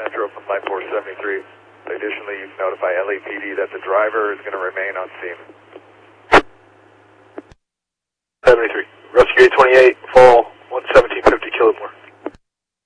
Metro from Line 473. Additionally, you can notify LAPD that the driver is going to remain on scene. 73. Rescue 828.